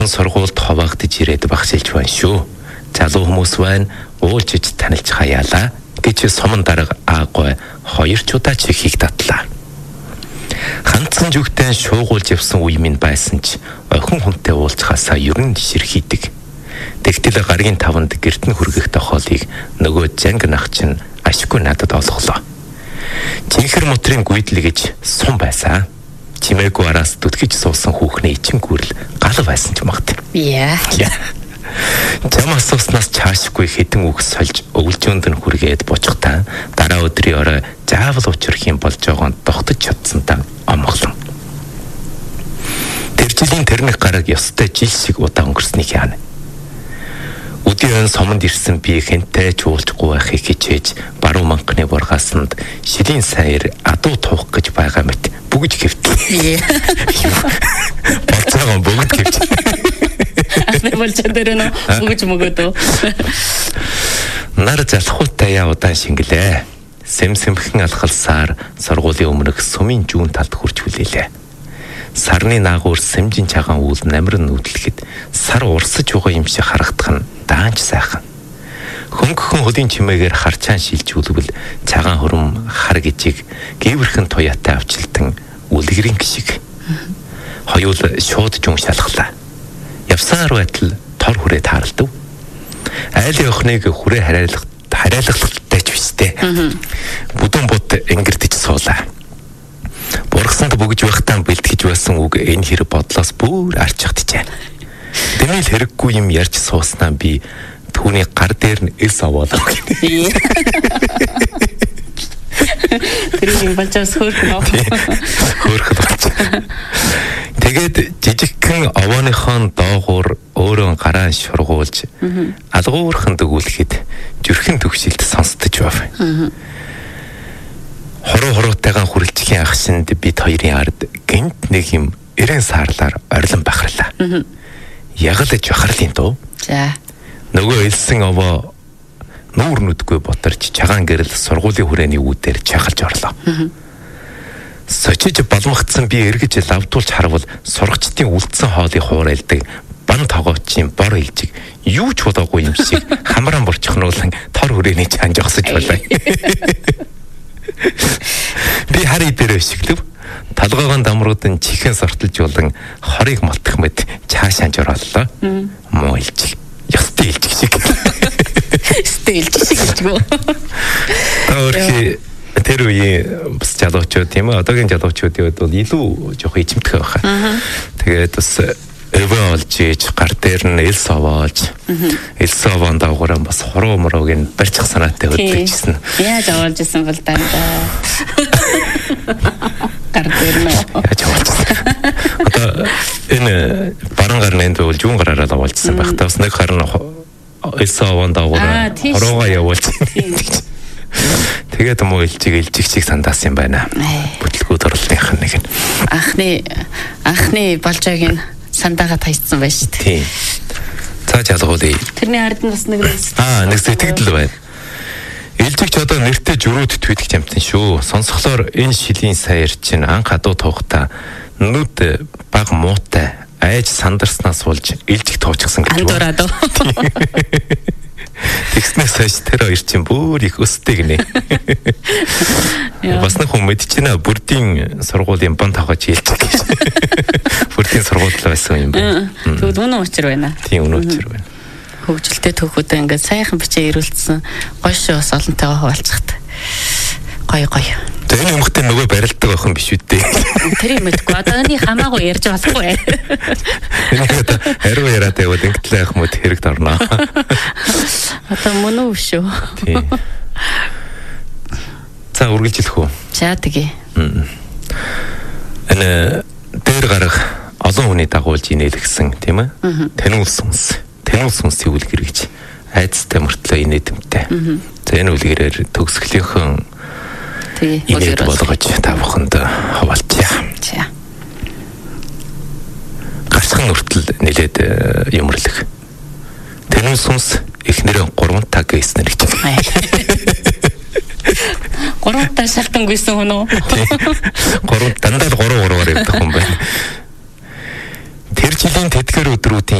Сургуульд ховоогдож ирээд багшилж байна шүү. Залуу хүмүүс байна. Уулзж танилж хаяалаа гэж суман дарга аагүй хоёр чудаа чихийг татлаа. Хандсан зүгтэн шуугуулж явсан үе минь байсан ч охин хүнтэй уулзахаасаа ер нь ширхийдэг. Тэгтэл гаргийн таванд гэртэн хүргэх тохиолыг нөгөө жанг нах чинь ашиггүй надад олголоо. Жинхэр мотрын гүйдэл гэж сум байсан. Чимээгүй араас түтгэж суусан хүүхний ичим гүрэл гал байсан ч магт. Яа. Зам асууснаас чаашгүй хэдэн үг сольж өвлжөөнд нь хүргээд бочхтаа дараа өдрийн орой заавал учрах юм болж байгаанд тогтож чадсантаа омглон. Тэр жилийн тэрний гараг ёстой жил шиг удаан өнгөрснийг яана. Өдийн сомонд ирсэн би хэнтэй ч уулзахгүй байхыг хичээж баруун манхны бургаасанд шилийн саяр адуу туух гэж байгаа мэт бүгд хэвтлээ. Болцоогоо бүгд хэвтлээ. Ахны болчон дээр нөө бүгд мөгөөдөө. Нар залхуутай яа удаан шингэлээ. Сэмсэмхэн алхалсаар сургуулийн өмнөх сумын жүүн талд хурж хүлээлээ. Сарны наагур сэмжин чагаан үйл намрын нүдлэхэд сар урсаж байгаа юм шиг харагдах нь даанч сайхан. Хөнгөхөн хөлийн чимээгээр харчаан шилжүүлвэл цагаан хурам хар гижиг гівэрхэн туяатай авчилтан үлгэрийн гişиг. Хоёул шууд жун шалхлаа. Явсаар байтал тор хүрээ тааралдав. Айлын охиныг хүрээ хараалгатай ч биштэй. Бүдүүн бут ингэрдэж суулаа. Бургасанд бөгж байхдаа бэлтгэж байсан үг энэ хэрэг бодлоос бүр арчигдчихэ. Тэмээл хэрэггүй юм ярьж сууснаа би түүний гар дээр нь эс аваалаа гэнэ. Тэр юм болчоос хөөрхөн. Хөөрхөн болж. Тэгээд жижигхэн овооныхон доогуур өөрөө гараа шургуулж алгуурхан дөгүүлэхэд зүрхэн төгшилд сонсдож байв. Хоруу-хоруутайгаан хүрэлцгийн ахсанд бид хоёрын ард гинт нэг юм эрен саарлаар орилон бахарлаа. Ягалж бахарлын дуу. За. Нөгөө элсэн овоо нүүр нүдгүй ботарч чагаан гэрэл сургуулийн хүрээний үүдээр чахалж орлоо. Сочиж балмагцсан би эргэж лавдуулж харвал сургачдын үлдсэн хоолыг хуурайлдаг бан тогоочийн бор илжиг юу ч бодоогүй юм шиг хамран борчхнуулан тор хүрээний чаан жогсож байлаа. Би хари дээр өшиглөв. Талгаагаан дамрууд нь чихэн сортолж болон хорыг молтох мэт чаашаанж орууллаа. Муу илжиг. Ястай илжиг шиг. Стилж шиг гэжгүй. Өөрхий тэр үеийн бас залуучууд тийм ээ одоогийн залуучуудын хувьд бол илүү жоох ичимтгэй байхаа. Тэгээд бас өвөө олж ийж гар дээр нь элс овоолж элс овоон дагуураа бас хоруу мурууг нь барьчих санаатай хөдлөжсэн. Яаж овоолж исэн бол даа. Гар дээр нь яаж овоолжсэн. Одоо энэ баруун гарны энд бол жүүн гараараа овоолжсэн байх. Бас нэг харна элс овоон дагуураа хоруугаа явуулж. Тэгээд муу илжиг чиг сандаас юм байна. Бүтлгүүд орлынх нь нэг нь. Анхны болжойг нь сандаага тайцсан байна шүү дээ. Тийм. Цааш ялгуулъя. Тэрний ард нь бас нэг нэг сэтгэл байна. Илжигч одоо нэртэй журууд твитгч амтсан шүү. Сонсохлоор энэ шилийн саяар чинь анх адуу туухта нүд баг муутай айж сандарснаас болж илжиг туучсан гэж байна. Андуураад. Тэгснээс хойш тэр хоёр чинь бүр их өстэй гинэ. Бас нэг хүн мэдчихнэ бүрдийн сургуулийн бан тавгаж хэлдэг гэж. Бүрдийн сургууль байсан юм байна. Тэгвэл үнэн учир байна. Тийм үнэн учир байна. Хөгжилтэй түүхүүдээ ингээд сайхан бичээ ирүүлсэн гоё шүү бас олонтойгоо хуваалцахад. Гоё. Тэр юмхтэй нөгөө барилдаг охин биш үү дээ. Тэр юм мэдгүй. Одоо энэ хамаагүй ярьж болохгүй. Энэ одоо хариу яриад байвал ингэтлээ ах мод хэрэгд орно. Одоо мөн үү шүү. Тийм. За үргэлжлэх үү? За тэгье. Энэ дээр гарах олон хүний дагуулж инээлгсэн тийм ээ. Танил сүнсийн үлгэр гэж айцтай мөртлөө инээдэмтэй. За энэ үлгэрээр төгсгөлийнхэн инээд болгож та бүхэнд хаваалцъя. За. Гарсхан нүртэл нэлээд юмрлах. Танил сүнс эхнэрээ 3 таг гэснээр гэж. 3 таг шалтан гүйсэн хүн үү? 3 дандаа 3 явдаг хүн байна. Тэр жилийн тэдгээр өдрүүдийн